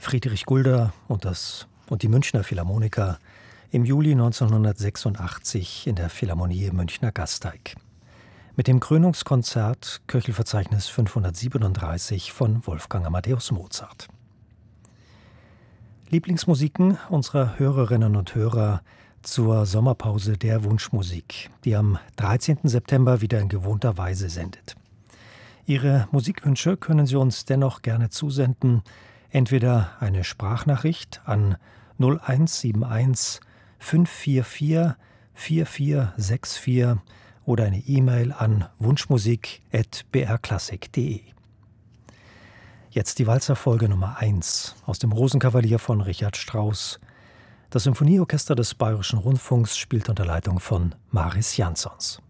Friedrich Gulda und die Münchner Philharmoniker im Juli 1986 in der Philharmonie im Münchner Gasteig. Mit dem Krönungskonzert Köchelverzeichnis 537 von Wolfgang Amadeus Mozart. Lieblingsmusiken unserer Hörerinnen und Hörer zur Sommerpause der Wunschmusik, die am 13. September wieder in gewohnter Weise sendet. Ihre Musikwünsche können Sie uns dennoch gerne zusenden, entweder eine Sprachnachricht an 0171 544 4464 oder eine E-Mail an wunschmusik@brklassik.de. Jetzt die Walzerfolge Nummer 1 aus dem Rosenkavalier von Richard Strauss. Das Symphonieorchester des Bayerischen Rundfunks spielt unter Leitung von Mariss Jansons.